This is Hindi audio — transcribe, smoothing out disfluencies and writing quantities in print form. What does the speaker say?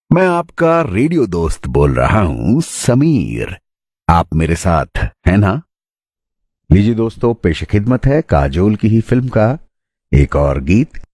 मैं आपका रेडियो दोस्त बोल रहा हूं समीर। आप मेरे साथ हैं ना? लीजिए दोस्तों, पेश खिदमत है काजोल की ही फिल्म का एक और गीत